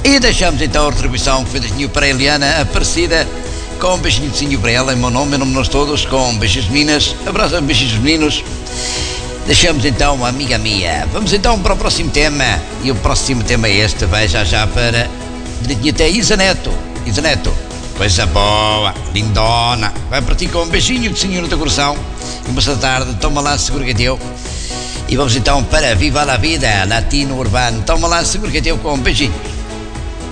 E deixamos então a retribuição que foi da para a Eliana Aparecida, com um beijinho para ela, em meu nome de nós todos, com beijos meninas, abraço, beijos meninos. Deixamos então uma amiga minha. Vamos então para o próximo tema. E o próximo tema é este, vai já para direitinho até Isa Neto. Isa Neto, coisa boa, lindona. Vai para ti com um beijinho de senhor no teu coração. E uma boa tarde, toma lá, seguro que é teu. E vamos então para Viva la Vida, Latino Urbano. Toma lá, seguro que é teu, com um beijinho.